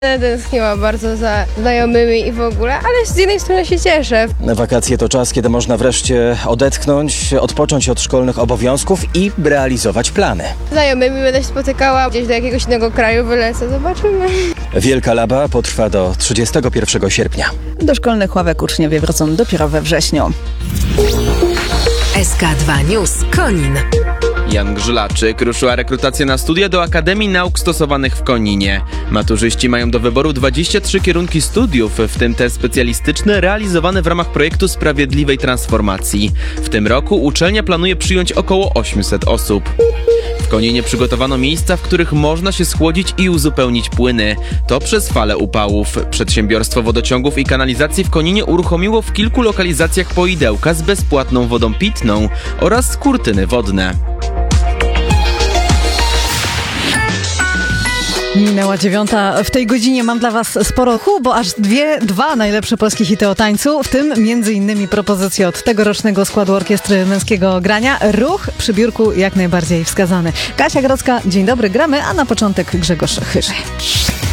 Tęskniłam bardzo za znajomymi i w ogóle, ale z jednej strony się cieszę. Wakacje to czas, kiedy można wreszcie odetchnąć, odpocząć od szkolnych obowiązków i realizować plany. Z znajomymi będę się spotykała, gdzieś do jakiegoś innego kraju wylecę, zobaczymy. Wielka Laba potrwa do 31 sierpnia. Do szkolnych ławek uczniowie wrócą dopiero we wrześniu. SK2 News Konin. Jan Grzylaczyk. Ruszyła rekrutacja na studia do Akademii Nauk Stosowanych w Koninie. Maturzyści mają do wyboru 23 kierunki studiów, w tym te specjalistyczne realizowane w ramach projektu Sprawiedliwej Transformacji. W tym roku uczelnia planuje przyjąć około 800 osób. W Koninie przygotowano miejsca, w których można się schłodzić i uzupełnić płyny. To przez falę upałów. Przedsiębiorstwo Wodociągów i Kanalizacji w Koninie uruchomiło w kilku lokalizacjach poidełka z bezpłatną wodą pitną oraz kurtyny wodne. Minęła 9:00. W tej godzinie mam dla was sporo bo aż dwa najlepsze polskie hity o tańcu, w tym m.in. propozycje od tegorocznego składu Orkiestry Męskiego Grania. Ruch przy biurku jak najbardziej wskazany. Kasia Grodzka, dzień dobry, gramy, a na początek Grzegorz Chyży.